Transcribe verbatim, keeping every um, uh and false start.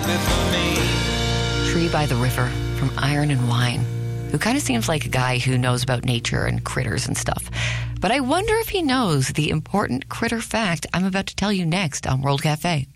happy for me. Tree by the River from Iron and Wine, who kind of seems like a guy who knows about nature and critters and stuff. But I wonder if he knows the important critter fact I'm about to tell you next on World Cafe.